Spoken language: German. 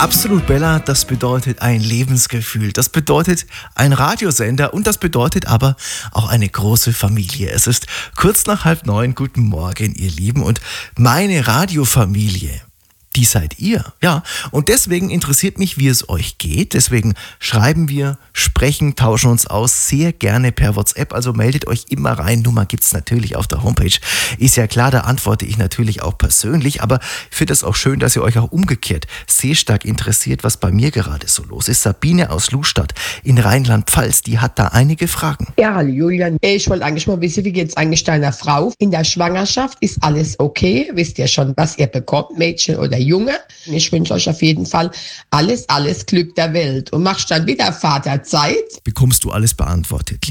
Absolut Bella, das bedeutet ein Lebensgefühl, das bedeutet ein Radiosender und das bedeutet aber auch eine große Familie. Es ist kurz nach 8:30, guten Morgen ihr Lieben, und meine Radiofamilie, die seid ihr, ja. Und deswegen interessiert mich, wie es euch geht. Deswegen schreiben wir, sprechen, tauschen uns aus, sehr gerne per WhatsApp. Also meldet euch immer rein. Nummer gibt's natürlich auf der Homepage. Ist ja klar, da antworte ich natürlich auch persönlich. Aber ich finde es auch schön, dass ihr euch auch umgekehrt sehr stark interessiert, was bei mir gerade so los ist. Sabine aus Lustadt in Rheinland-Pfalz, die hat da einige Fragen. Ja, hallo Julian. Ich wollte eigentlich mal wissen, wie geht's eigentlich deiner Frau? In der Schwangerschaft ist alles okay? Wisst ihr schon, was ihr bekommt, Mädchen oder Junge? Ich wünsche euch auf jeden Fall alles Glück der Welt. Und machst dann wieder Vaterzeit? Bekommst du alles beantwortet.